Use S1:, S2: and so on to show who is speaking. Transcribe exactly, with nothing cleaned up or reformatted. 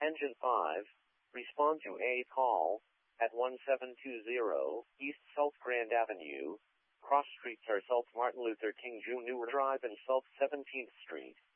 S1: Engine five, respond to a call at one seven two zero East South Grand Avenue. Cross streets are South Martin Luther King Junior Drive and South seventeenth Street.